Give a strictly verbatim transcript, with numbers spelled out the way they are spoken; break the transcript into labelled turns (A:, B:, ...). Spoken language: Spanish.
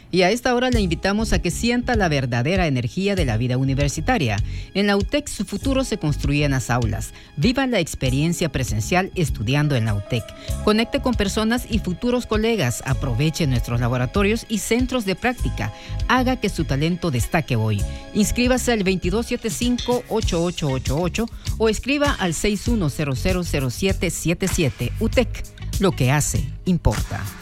A: Y a esta hora le invitamos a que sienta la verdadera energía de la vida universitaria. En la U T E C su futuro se construye en las aulas. Viva la experiencia presencial estudiando en la U T E C. Conecte con personas y futuros colegas. Aproveche nuestros laboratorios y centros de práctica. Haga que su talento destaque hoy. Inscríbase al veintidós setenta y cinco, ochenta y ocho ochenta y ocho o escriba al seis uno cero cero cero siete siete siete. U T E C, lo que hace importa.